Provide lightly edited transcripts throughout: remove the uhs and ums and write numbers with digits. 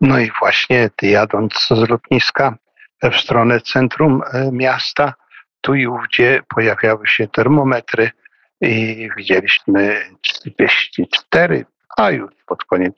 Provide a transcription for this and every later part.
No i właśnie jadąc z lotniska w stronę centrum miasta, tu i ówdzie pojawiały się termometry i widzieliśmy 34, a już pod koniec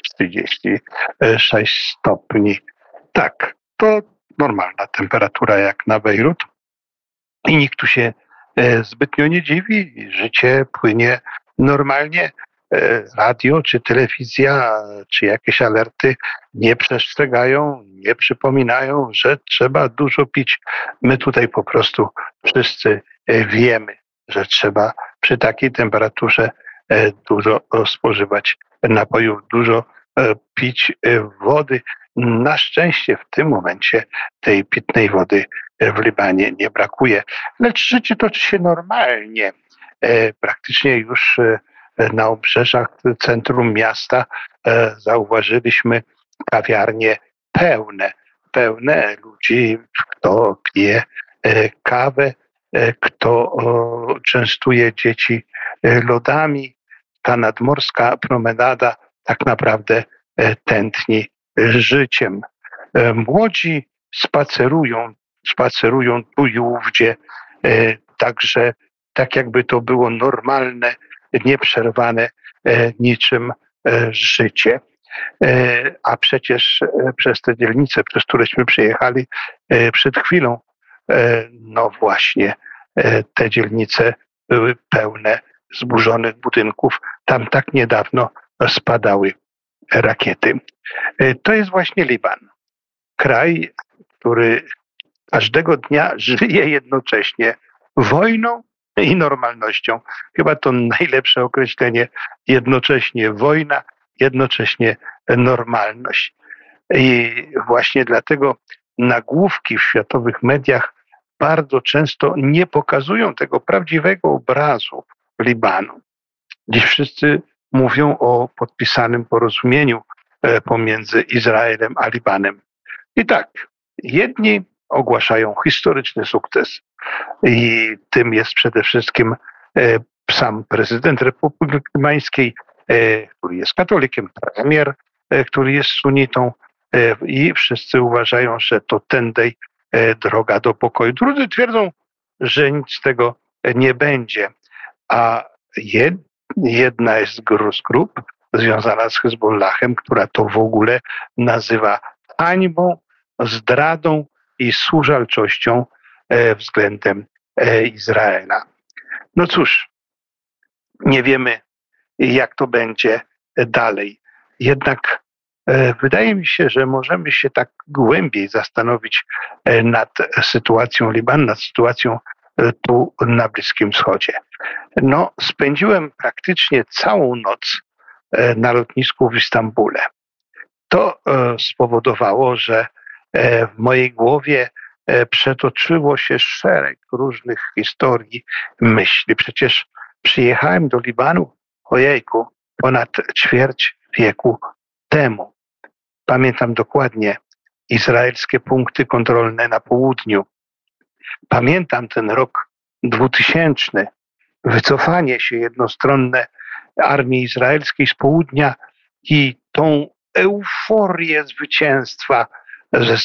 36 stopni. Tak, to normalna temperatura jak na Bejrut i nikt tu się zbytnio nie dziwi. Życie płynie normalnie. Radio czy telewizja, czy jakieś alerty nie przestrzegają, nie przypominają, że trzeba dużo pić. My tutaj po prostu wszyscy wiemy, że trzeba przy takiej temperaturze dużo spożywać napojów, dużo pić wody. Na szczęście w tym momencie tej pitnej wody w Libanie nie brakuje, lecz życie toczy się normalnie. Praktycznie już na obrzeżach centrum miasta zauważyliśmy kawiarnie pełne ludzi, kto pije kawę, kto częstuje dzieci lodami. Ta nadmorska promenada tak naprawdę tętni życiem. Młodzi spacerują tu i ówdzie, także tak jakby to było normalne, nieprzerwane niczym życie. A przecież przez te dzielnice, przez któreśmy przyjechali przed chwilą, no właśnie, te dzielnice były pełne zburzonych budynków. Tam tak niedawno spadały rakiety. To jest właśnie Liban. Kraj, który każdego dnia żyje jednocześnie wojną i normalnością. Chyba to najlepsze określenie. Jednocześnie wojna, jednocześnie normalność. I właśnie dlatego nagłówki w światowych mediach bardzo często nie pokazują tego prawdziwego obrazu Libanu. Dziś wszyscy mówią o podpisanym porozumieniu pomiędzy Izraelem a Libanem. I tak, jedni ogłaszają historyczny sukces i tym jest przede wszystkim sam prezydent Republiki Libańskiej, który jest katolikiem, premier, który jest sunnitą i wszyscy uważają, że to tędy droga do pokoju. Drudzy twierdzą, że nic z tego nie będzie, a jedna jest z grup związana z Hezbollahem, która to w ogóle nazywa hańbą, zdradą i służalczością względem Izraela. No cóż, nie wiemy, jak to będzie dalej. Jednak wydaje mi się, że możemy się tak głębiej zastanowić nad sytuacją Libanu, nad sytuacją tu na Bliskim Wschodzie. No, spędziłem praktycznie całą noc na lotnisku w Istambule. To spowodowało, że w mojej głowie przetoczyło się szereg różnych historii, myśli. Przecież przyjechałem do Libanu, ojejku, ponad ćwierć wieku temu. Pamiętam dokładnie izraelskie punkty kontrolne na południu. Pamiętam ten rok 2000, wycofanie się jednostronne armii izraelskiej z południa i tą euforię zwycięstwa ze